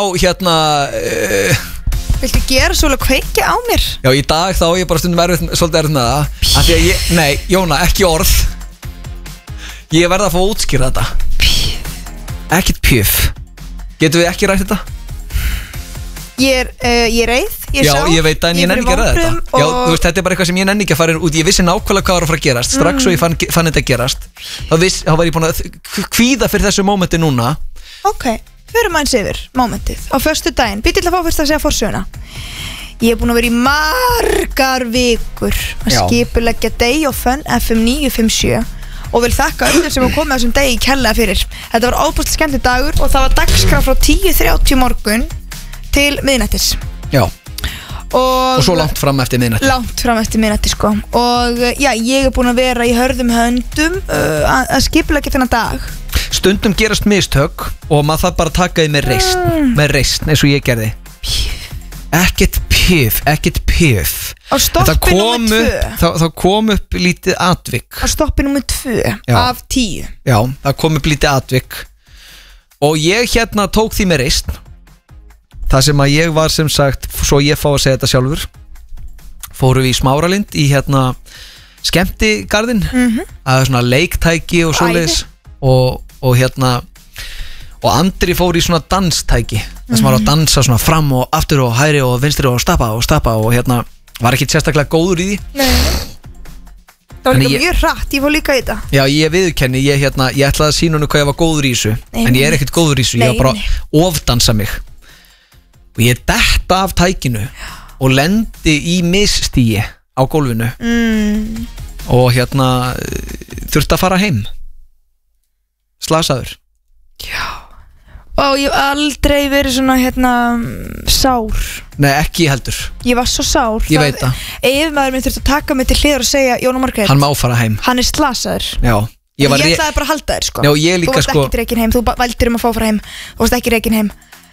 hérna Viltu gera svolítið kveikja á mér? Já, í dag þá ég bara stundum svolítið erfitt með það af því að ég, nei, Jóna, ekki orð Ég verð að fá að útskýra þetta Ekkert pjöf Getum við ekki rætt þetta? Ég er reið, Já, ég veit að en ég nenni ekki að ræða þetta Já, þú veist, þetta er bara eitthvað sem ég nenni ekki að fara út Ég vissi nákvæmlega hvað var að fara að gerast Strax og ég fann þetta að gerast Þá var ég búin að kvíða fyrir þessu mómenti núna Ok, förum aðeins yfir mómentið á föstudaginn, býtt til að fá fyrst að segja forsöguna Ég er búin að vera í margar vikur að skipuleggja Day of Fun FM 957 og vil þakka öllum sem kom með þessum degi kærlega fyrir Þetta var óbúslega skemmtilegur dagur og það var dagskrá frá 10:30 morgun til miðnættis Já Og svo langt fram eftir miðnætti Langt fram eftir miðnætti sko Og já, ég er búin að vera í hörðum höndum að skipuleggja þennan dag Stundum gerast mistök og maður það bara taka því með reisn eins og ég gerði Ekkert pjöf Á stoppi númer 2 Það kom upp lítið atvik Á stoppi númer 2 af 10 Já, það kom upp lítið atvik Og ég hérna tók því með reisn Það sem að ég var sem sagt Svo ég fá að segja þetta sjálfur Fórum við í Smáralind í hérna skemmtigarðin að svona leiktæki og svoleiðis og hérna og Andri fór í svona danstæki þess að maður var að dansa svona fram og aftur og hægri og vinstri og stappa og hérna var ekki sérstaklega góður í því Það var líka mjög hratt, ég fór líka í þetta Já, ég viðurkenni, ég ætlaði að sýna henni hvað ég var góður í þessu en ég er ekkert góður í þessu, ég var bara ofdansa mig og ég detta af tækinu og lendi í misstíi á gólfinu og hérna þurfti að fara heim slasaður Já Og ég hef aldrei verið svona hérna sár Nei, ekki heldur Ég var svo sár Ég veit það Yfirmaður minn þurfti að taka mig til hliðar og segja Jóna Margrét Hann má fara heim Hann er slasaður Já Ég ætlaði bara að halda þér sko Já, ég líka Þú varst ekki reikin heim, þú valdir að fá að fara heim Þú varst ekki reikin heim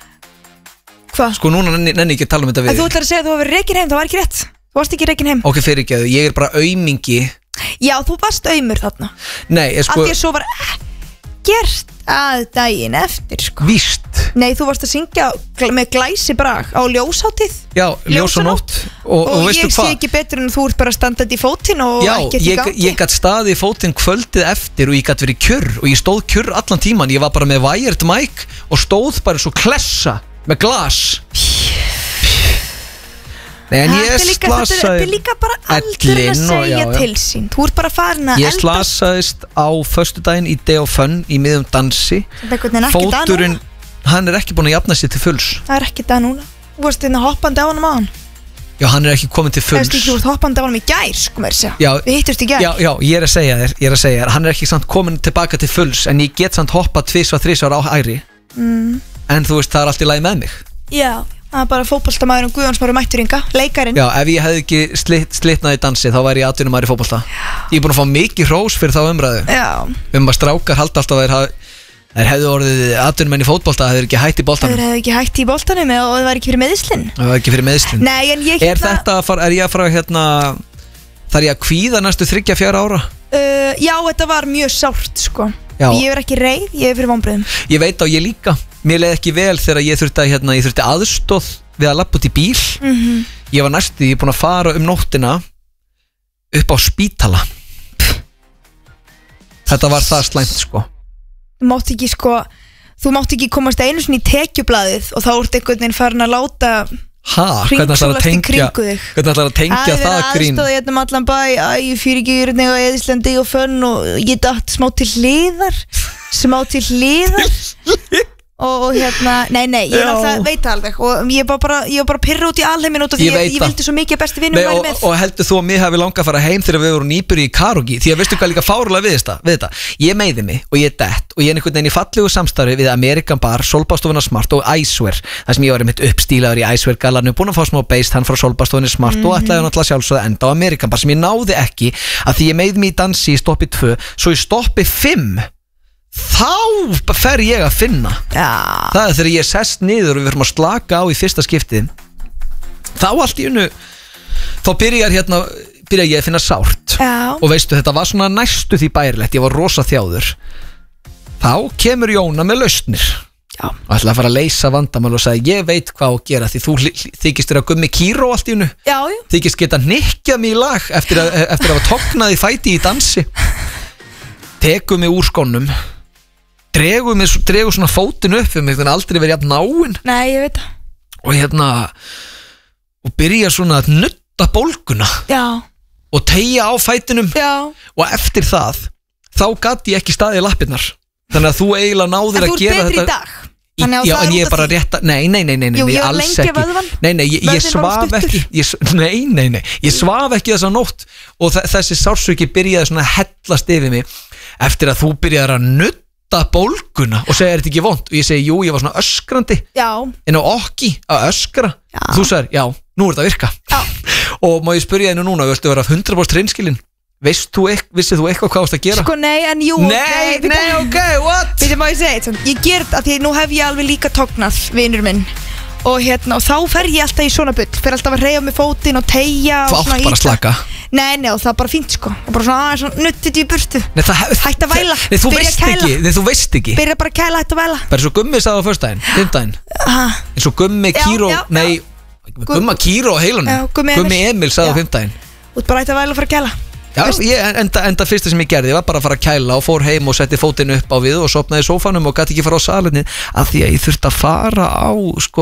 Hvað? Sko núna nenni ekki að tala um þetta við Þú ætlar að segja að þú hefur reikin heim, það var ekki rétt Þú varst ekki reikin heim Ok, fyrirgeðu, ég er bara aumingi Já, þú varst aumur þarna Nei, sko Af því að svo var ekkert að daginn eftir sko Víst Nei, þú varst að syngja með glæsi brag á ljóshátíð Já, ljós og nótt Og veistu ég hvað? sé ekki betur en þú ert bara standandi í fótinn og ekkert í gangi Já, ég gætt staði í fótinn kvöldið eftir og ég gætt verið kjurr og ég stóð kjurr allan tíman Ég var bara með wired mic og stóð bara svo klessa með glas Nei, en ég slasaði Þetta er líka bara aldrei að segja til sín Þú ert bara farin að Ég slasaðist á föstudaginn í Day of Fun í miðum dansi Fóturinn, hann er ekki búin að jafna sér til fulls Það er ekki það núna Þú varst hérna hoppandi á honum á hann Já, hann er ekki komin til fulls Þú varst hoppandi á honum í gær, sko mér segja Við hittust í gær Já, ég er að segja þér Hann er ekki samt komin tilbaka til fulls En ég get samt hoppað 2-3 á hægri En þú veist, það er allt í lagi með mig Já Það er bara fótboltamaðurinn Guðjóns Smári Mætturinga, leikarinn Já, ef ég hefði ekki slitnað í dansi þá væri ég atvinnumæður í fótbolta Ég er búin að fá mikið hrós fyrir þá umræðu að strákar halda alltaf að þeir hefðu orðið atvinnumenn í fótbolta þeir hefðu ekki hætt í boltanum Þeir hefðu ekki hætt í boltanum og það var ekki fyrir meiðslin Það var ekki fyrir meiðslin Nei, en ég Er ég að fara hérna þarf ég að kvíða næstu 3-4 ára? Já, þetta var mjög sárt sko Já. Ég er ekki reið, ég er fyrir vonbrigðum Ég veit á ég líka Mér leið ekki vel þegar ég þurfti aðstóð við að lappa út í bíl Ég var ég er búin að fara nóttina upp á spítala Þetta var það slæmt sko Þú mátt ekki komast einu sinni í tekjublaðið og þá ert einhvern veginn farin að láta Hvernig ætlar að tengja það grín? Aðstóði hérna um allan bæ Ég fyrir ekki hérna á Eðislandi og Fönn og ég datt smá til hliðar og hérna, nei, ég alltaf veit alveg og ég var bara pyrra út í alheimin út af því ég vildi svo mikið að besti vinnum væri með og heldur þú að mig hafi langað að fara heim þegar við vorum nýburi í Karogi því að veistu hvað líka fárulega við þetta ég meiði mig og ég dett og ég er einhvern veginn í fallegu samstarfi við American Bar, Solbastofuna Smart og Icewear þar sem ég var einmitt uppstílaður í Icewear galarnu búin að fá smá beist hann frá Solbastofuna Smart og ætlaði náttúrulega sjálfsögða enda á American Bar sem ég náði ekki að því ég meiði mig í dansi í stoppi 2 svo í stoppi 5 þá fer ég að finna það er þegar ég sest niður og við erum að slaka á í fyrsta skiptið þá allt í unnu þá byrja ég að finna sárt og veistu þetta var svona næstu því bærilegt ég var rosa þjáður þá kemur Jóna með lausnir og ætlaði að fara að leysa vandamál og sagði ég veit hvað á að gera því þú þykist þér að Gummi Kíró allt í hennu þykist geta hnykkjað mig í lag eftir að hafa tognað í fæti í dansi tekur mig úr skónum dregur svona fótinn upp við mig þannig aldrei verið jafn náinn nei, ég veit það og byrja svona að nutta bólguna og teygja á fætinum og eftir það þá gat ég ekki staðið lappirnar þannig að þú eiginlega náðir að gera þetta en þú ert betri í dag já, en ég er bara rétt að nei, jú, alls ekki ég svaf ekki ég svaf ekki þessa nótt og þessi sársauki byrjaði svona að hellast yfir mig eftir að þú byrjaði að nutta bólguna og segja, er þetta ekki vont? Og ég segi, jú, ég var svona öskrandi en á okki að öskra þú sagðir, já, nú er þetta að virka og má ég spyrja þér núna, viltu vera 100% hreinskilin? Vissið þú eitthvað hvað varst að gera? Sko nei, en jú Nei, ok, what? Veitir maður ég segja, ég ger þetta því nú hef ég alveg líka tognað vinur minn og þá fer ég alltaf í svona bull fer alltaf að reyja með fótinn og teygja Þú átt bara að slaka Nei, og það er bara fínt sko og bara svona nuttið í burtu Hætt að væla Nei, þú veist ekki Byrja bara að kæla, hætt að væla Bara eins og Gummi sagði á föstudaginn, fimmtudaginn eins og Gummi Kíró, nei Gumma Kíró á heilunum Gummi Emil sagði á fimmtudaginn Þú ert bara hætt að væla og fara að kæla Já, enda fyrsta sem ég gerði var bara að fara að kæla og fór heim og setti fótinn upp á við og sopnaði í sófanum og gæti ekki fara á salinni af því að ég þurfti að fara á sko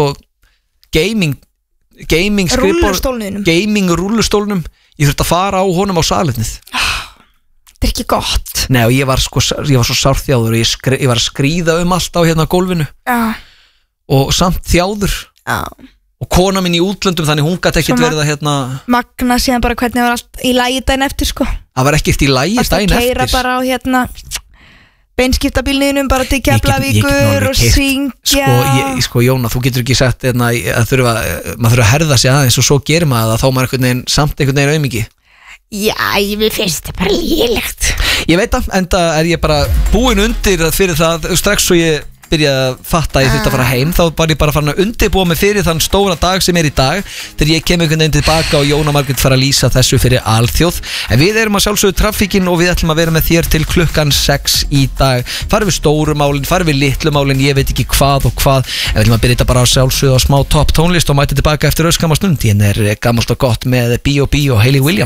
gaming rullustólnum ég þurfti að fara á honum á salinnið Þetta er ekki gott Nei og ég var svo sárþjáður og ég var að skríða allt á hérna gólfinu og samt þjáður og kona minn í útlöndum þannig hún gæti ekkert verið að hérna magna síðan bara hvernig það var allt í lagi daginn eftir sko það var ekkert í lagi daginn eftir að keira bara á hérna beinskiptabílninum bara til Keflavíkur og syngja sko Jóna, þú getur ekki sagt hérna, að maður þurfa að herða sig aðeins og svo gerir maður það þá maður samt einhvern veginn auðmiki Já, ég finnst það bara lélegt Ég veit það, enda er ég bara búin undir fyrir það strax og ég byrjaði að fatta að ég þurfti að fara heim þá var ég bara farin að undirbúa mig fyrir þann stóra dag sem er í dag þegar ég kem einhvern veginn tilbaka og Jóna Margrét fara að lýsa þessu fyrir alþjóð en við erum að sjálfsögðu traffíkin og við ætlum að vera með þér til klukkan 6 í dag farum við stóru málin, farum við litlu málin ég veit ekki hvað og hvað en við ætlum að byrja þetta bara á sjálfsögðu á smá topp tónlist og mæti tilbaka eftir öskamma stund en er gammalt og gott með B.O.B. og Hayley Williams